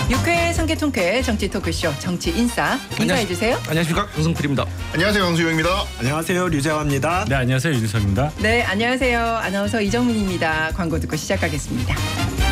6회 상계통쾌 정치 토크쇼 정치인싸 인사해주세요. 안녕하십니까, 강성필입니다. 안녕하세요, 강수영입니다. 안녕하세요, 류재환입니다. 네, 안녕하세요, 윤석입니다. 네, 안녕하세요. 아나운서 이정민입니다. 광고 듣고 시작하겠습니다.